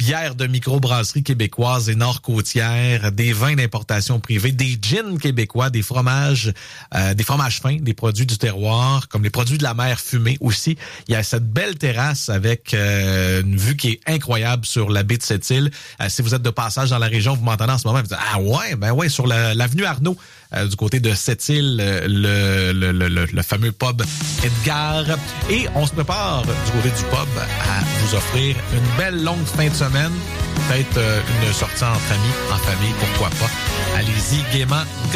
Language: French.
bières de microbrasserie québécoise et nord-côtière, des vins d'importation privée, des gins québécois, des fromages fins, des produits du terroir, comme les produits de la mer fumée aussi. Il y a cette belle terrasse avec une vue qui est incroyable sur la baie de Sept-Îles. Si vous êtes de passage dans la région, vous m'entendez en ce moment, vous dites « Ah ouais, ben ouais, sur l'avenue Arnaud, du côté de Sept-Îles, le fameux pub Edgar. » Et on se prépare du côté du pub à vous offrir une belle longue fin de semaine, peut-être une sortie entre amis, en famille, pourquoi pas. Allez-y gaiement.